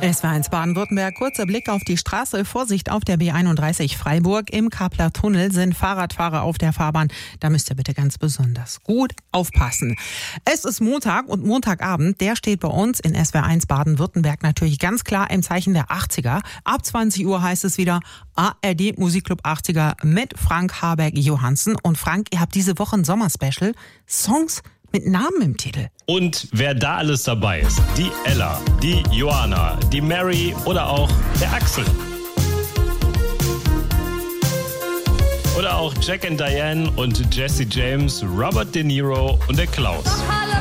SWR1 Baden-Württemberg, kurzer Blick auf die Straße. Vorsicht auf der B31 Freiburg. Im Kapler Tunnel sind Fahrradfahrer auf der Fahrbahn. Da müsst ihr bitte ganz besonders gut aufpassen. Es ist Montag und Montagabend, der steht bei uns in SWR1 Baden-Württemberg natürlich ganz klar im Zeichen der 80er. Ab 20 Uhr heißt es wieder ARD Musikclub 80er mit Frank Haberg-Johansen. Und Frank, ihr habt diese Woche ein Sommerspecial. Songs mit Namen im Titel. Und wer da alles dabei ist, die Ella, die Joanna, die Mary oder auch der Axel. Oder auch Jack and Diane und Jesse James, Robert De Niro und der Klaus.